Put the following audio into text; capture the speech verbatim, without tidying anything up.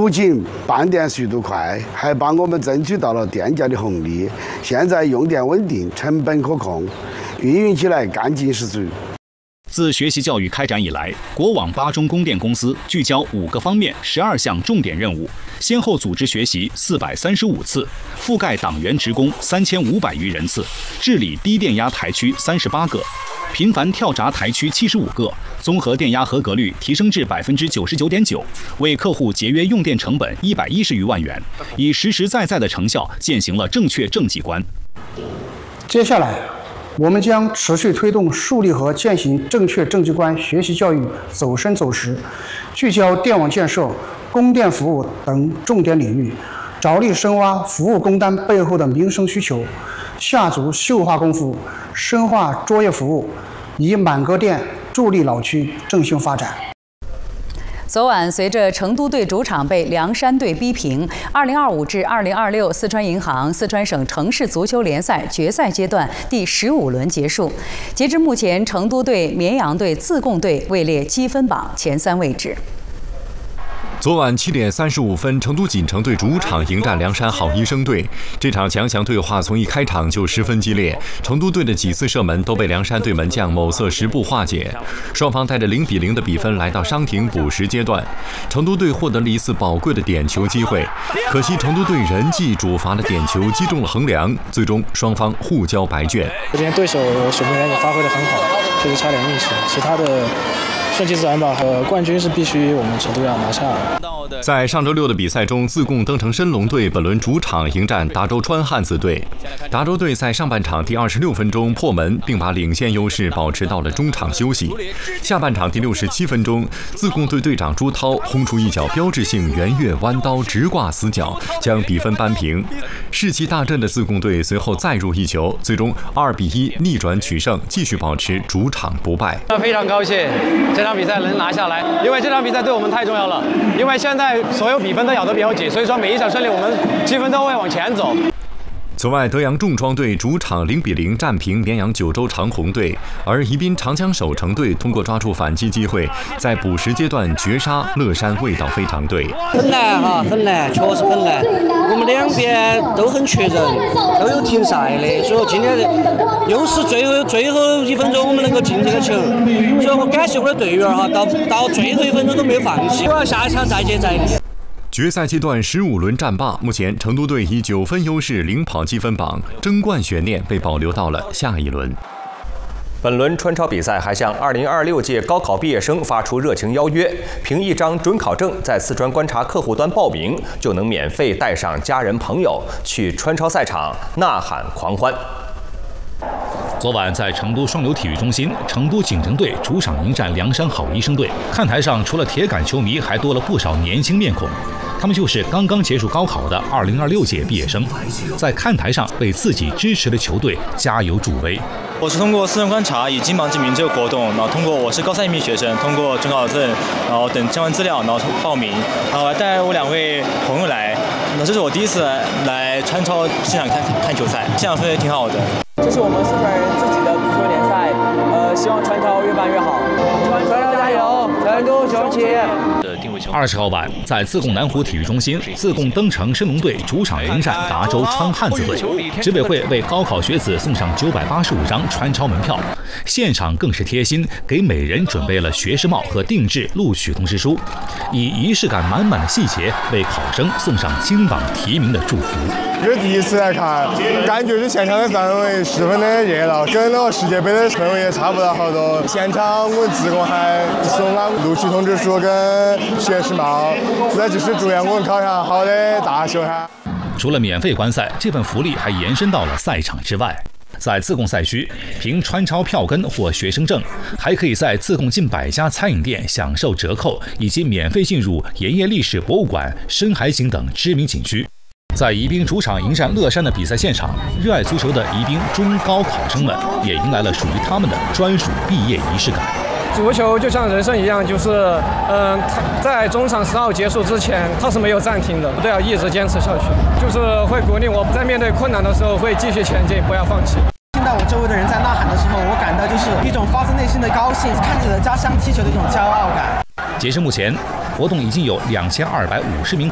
不仅办电速度快，还帮我们争取到了电价的红利。现在用电稳定，成本可控，运营起来干劲十足。 自学习教育开展以来，国网八中供电公司聚焦五个方面、十二项重点任务，先后组织学习四百三十五次，覆盖党员职工三千五百余人次，治理低电压台区三十八个，频繁跳闸台区七十五个，综合电压合格率提升至百分之九十九点九，为客户节约用电成本一百一十余万元，以实实在在的成效践行了正确政绩观。 接下来。 我们将持续推动树立和践行正确政绩观学习教育走深走实，聚焦电网建设、供电服务等重点领域，着力深挖服务工单背后的民生需求，下足绣花功夫，深化卓越服务，以满格电助力老区振兴发展。 昨晚，随着成都队主场被凉山队逼平，二零二五至二零二六四川银行四川省城市足球联赛决赛阶段第十五轮结束。截至目前，成都队、绵阳队、自贡队位列积分榜前三位置。 昨晚七点三十五分，成都锦城队主场迎战凉山好医生队。这场强强对话从一开场就十分激烈，成都队的几次射门都被凉山队门将某色十步化解。双方带着零比零的比分来到伤停补时阶段，成都队获得了一次宝贵的点球机会，可惜成都队人际主罚的点球击中了横梁，最终双方互交白卷。 今天对手守门员也发挥得很好，确实差点运气，其他的。 顺其自然吧，呃，冠军是必须我们成都要拿下的。 在上周六的比赛中，自贡登城申龙队本轮主场迎战达州川汉子队。达州队在上半场第二十六分钟破门，并把领先优势保持到了中场休息。下半场第六十七分钟，自贡队队长朱涛轰出一脚标志性圆月弯刀直挂死角，将比分扳平。士气大振的自贡队随后再入一球，最终二比一逆转取胜，继续保持主场不败。 非常高兴。 这场比赛能拿下来，因为这场比赛对我们太重要了。因为现在所有比分都咬得比较紧，所以说每一场胜利，我们积分都会往前走。 此外，德阳重装队主场零比零战平绵阳九州长虹队，而宜宾长江守城队通过抓住反击机会，在补时阶段绝杀乐山味道飞长队。 很难哈，很难，确实很难。我们两边都很缺人，都有停赛的，所以今天又是最后最后一分钟我们能够进这个球，所以我感谢我的队员哈，到到最后一分钟都没有放弃，我要下一场再接再厉。 决赛阶段十五轮战罢，目前成都队以九分优势领跑积分榜，争冠悬念被保留到了下一轮。 本轮川超比赛还向二零二六届高考毕业生发出热情邀约，凭一张准考证在四川观察客户端报名，就能免费带上家人朋友去川超赛场呐喊狂欢。 昨晚在成都双流体育中心，成都锦城队主场迎战凉山好医生队。看台上除了铁杆球迷，还多了不少年轻面孔。他们就是刚刚结束高考的二零二六届毕业生，在看台上为自己支持的球队加油助威。 我是通过四川观察以金榜题名这个活动，然后通过我是高三一名学生，通过准考证，然后等相关资料，然后报名，然后带我两位朋友来。那这是我第一次来川超现场看看球赛，现场氛围挺好的。 这是我们四川人自己的足球联赛，呃，希望川超越办越好。川超加油，成都雄起！ 二十号晚，在自贡南湖体育中心，自贡登城申龙队主场迎战达州川汉子队。执委会为高考学子送上九百八十五张川超门票，现场更是贴心，给每人准备了学士帽和定制录取通知书，以仪式感满满的细节为考生送上金榜题名的祝福。 因为第一次来看，感觉这现场的氛围十分的热闹，跟那个世界杯的氛围也差不了好多。现场我们自贡还送了录取通知书跟学士帽，那就是祝愿我们考上好的大学哈。 除了免费观赛，这份福利还延伸到了赛场之外。 在自贡赛区，凭川超票根或学生证，还可以在自贡近百家餐饮店享受折扣，以及免费进入盐业历史博物馆、深海景等知名景区。在宜宾主场迎战乐山的比赛现场，热爱足球的宜宾中高考生们也迎来了属于他们的专属毕业仪式感。 足球就像人生一样，就是，嗯、呃，在中场十号结束之前，它是没有暂停的，都要一直坚持下去。就是会鼓励我在面对困难的时候会继续前进，不要放弃。 听到我周围的人在呐喊的时候，我感到就是一种发自内心的高兴，看着家乡踢球的一种骄傲感。 截至目前，活动已经有两千二百五十名